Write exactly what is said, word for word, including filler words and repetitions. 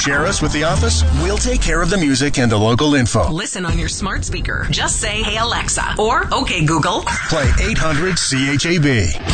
Share us with the office. We'll take care of the music and the local info. Listen on your smart speaker. Just say, "Hey Alexa," or "Okay Google." Play eight hundred C H A B.